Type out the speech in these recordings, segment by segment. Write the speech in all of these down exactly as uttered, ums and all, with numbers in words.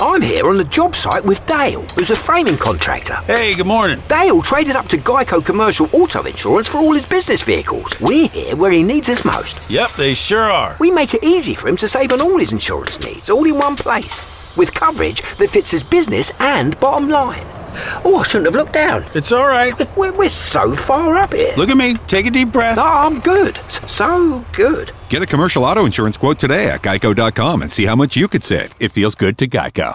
I'm here on the job site with Dale, who's a framing contractor. Hey, good morning. Dale traded up to Geico Commercial Auto Insurance for all his business vehicles. We're here where he needs us most. Yep, they sure are. We make it easy for him to save on all his insurance needs, all in one place, with coverage that fits his business and bottom line. Oh, I shouldn't have looked down. It's all right. We're, we're so far up here. Look at me. Take a deep breath. No, I'm good. So good. Get a commercial auto insurance quote today at geico dot com and see how much you could save. It feels good to Geico.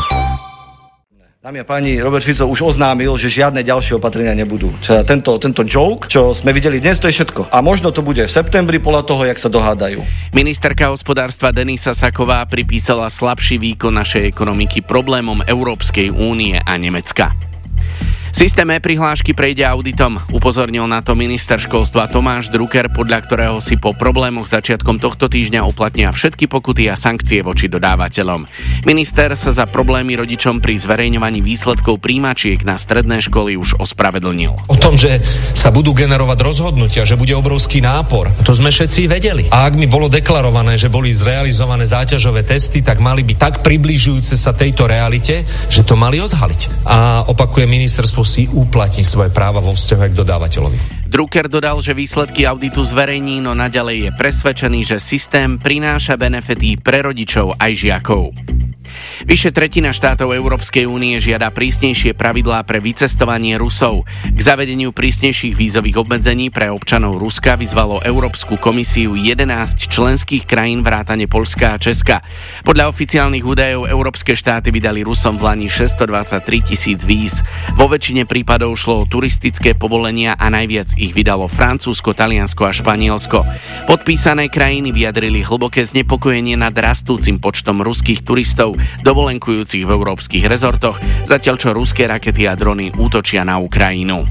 Dámy a páni, Robert Fico už oznámil, že žiadne ďalšie opatrenia nebudú. Čiže tento, tento joke, čo sme videli dnes, to je všetko. A možno to bude v septembri podľa toho, jak sa dohádajú. Ministerka hospodárstva Denisa Saková pripísala slabší výkon našej ekonomiky problémom Európskej únie a Nemecka. Systém e-prihlášky prejde auditom, upozornil na to minister školstva Tomáš Drucker, podľa ktorého si po problémoch začiatkom tohto týždňa uplatnia všetky pokuty a sankcie voči dodávateľom. Minister sa za problémy rodičom pri zverejňovaní výsledkov príjmačiek na stredné školy už ospravedlnil. O tom, že sa budú generovať rozhodnutia, že bude obrovský nápor, to sme všetci vedeli. A ak mi bolo deklarované, že boli zrealizované záťažové testy, tak mali byť tak približujúce sa tejto realite, že to mali odhaliť. A opakuje ministerstvo si uplatní svoje práva vo vzťahu k dodávateľovi. Drucker dodal, že výsledky auditu zverejní, no naďalej je presvedčený, že systém prináša benefity pre rodičov aj žiakov. Vyše tretina štátov Európskej únie žiada prísnejšie pravidlá pre vycestovanie Rusov. K zavedeniu prísnejších vízových obmedzení pre občanov Ruska vyzvalo Európsku komisiu jedenásť členských krajín vrátane Poľska a Česka. Podľa oficiálnych údajov európske štáty vydali Rusom v lani šesťstodvadsaťtri tisíc víz. Vo väčšine prípadov šlo o turistické povolenia a najviac ich vydalo Francúzsko, Taliansko a Španielsko. Podpísané krajiny vyjadrili hlboké znepokojenie nad rastúcim počtom ruských turistov dovolenkujúcich v európskych rezortoch, zatiaľ čo ruské rakety a drony útočia na Ukrajinu.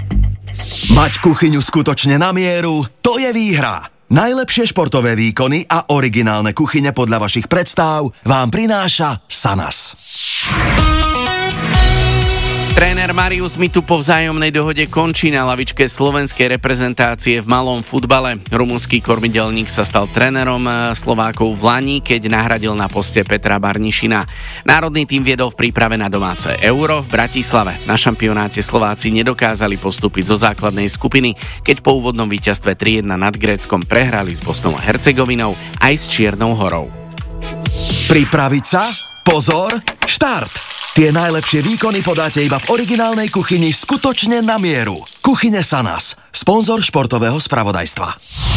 Mať kuchyňu skutočne na mieru, to je výhra. Najlepšie športové výkony a originálne kuchyne podľa vašich predstáv vám prináša Sanas. Tréner Marius mi tu po vzájomnej dohode končí na lavičke slovenskej reprezentácie v malom futbale. Rumunský kormidelník sa stal trénerom Slovákov v lani, keď nahradil na poste Petra Barnišina. Národný tím viedol v príprave na domáce Euro v Bratislave. Na šampionáte Slováci nedokázali postúpiť zo základnej skupiny, keď po úvodnom víťazstve tri jedna nad Gréckom prehrali s Bosnou a Hercegovinou aj s Čiernou Horou. Pripraviť sa? Pozor, štart! Tie najlepšie výkony podáte iba v originálnej kuchyni skutočne na mieru. Kuchyne Sanas, sponzor športového spravodajstva.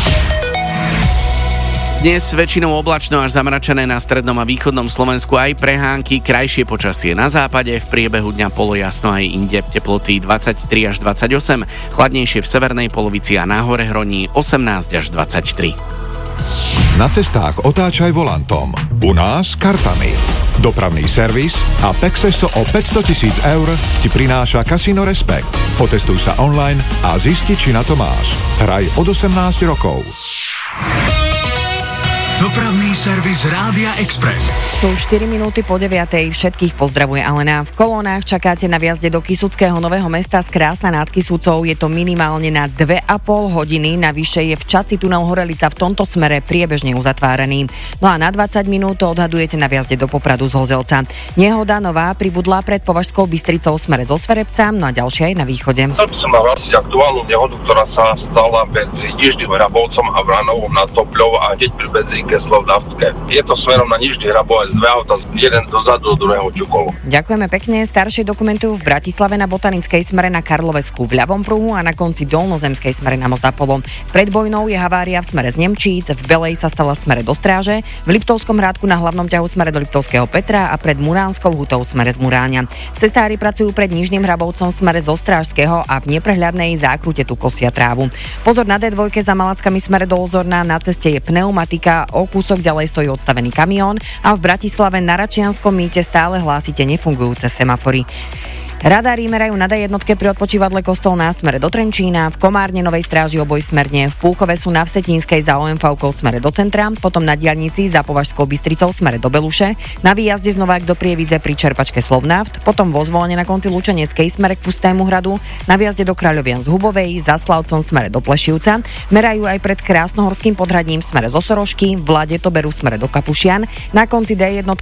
Dnes väčšinou oblačno až zamračené na strednom a východnom Slovensku, aj prehánky, krajšie počasie na západe, v priebehu dňa polojasno aj inde, teploty dvadsaťtri až dvadsaťosem, chladnejšie v severnej polovici a na hore hroní osemnásť až dvadsaťtri. Na cestách otáčaj volantom. U nás kartami. Dopravný servis a Pexeso o päťstotisíc eur ti prináša Casino Respect. Potestuj sa online a zisti, či na to máš. Hraj od osemnásť rokov. Dopravný servis Rádia Express. Sú štyri minúty po deviatej, všetkých pozdravuje Alena. V kolónach čakáte na viazde do Kysuckého Nového Mesta z Krásna nad Kysucou. Je to minimálne na dve a pol hodiny. Navyše je v Čaci tunel Horelica v tomto smere priebežne uzatváraný. No a na dvadsať minút odhadujete na viazde do Popradu z Hozelca. Nehoda nová pribudla pred Považskou Bystricou smere zo Sverepca, no a ďalšia aj na východe. Chcel by som nahlásiť aktuálnu nehodu, ktorá sa stala medzi Nižným Hrabovcom a Vranovom nad Topľou a hneď pri benzínke Slovnavské. Je to smerom na Nižný Hrabovec, dve auta, jeden dozadu, do druhého ťukolu. Ďakujeme pekne. Staršie dokumentujú v Bratislave na Botanickej smere na Karlovesku v ľavom pruhu a na konci Dolnozemskej smere na Most Apollo. Pred Bojnou je havária v smere z Nemčíc, v Belej sa stala v smere do Stráže, v Liptovskom Hrádku na hlavnom ťahu smere do Liptovského Petra a pred Muránskou hutou smere z Muráňa. Cestári pracujú pred Nižným Hrabovcom smere zo Strážského a v neprehľadnej zákrute tu kosia trávu. Pozor na dé dva za Malackami smere do Ozorna, na ceste je pneumatika, o kúsok ďalej stojí odstavený kamión a v Bratislave na Račianskom mýte stále hlásite nefungujúce semafory. Radári merajú na dé jednotke pri odpočívadle Kostol na smere do Trenčína, v Komárne Novej Stráži oboj smerne, v Púchove sú na Vsetínskej za ó em vé-kou smere do centra, potom na diaľnici za Považskou Bystricou smere do Beluše, na výjazde z Novák do Prievidze pri čerpačke Slovnaft, potom vo Zvolene na konci Lučeneckej smere k Pustému hradu, na výjazde do Kráľovian z Hubovej, za Slavcom smere do Plešivca, merajú aj pred Krásnohorským podhradím smere zo Sorošky, v Lade to berú smere do Kapušian, na konci dé jedna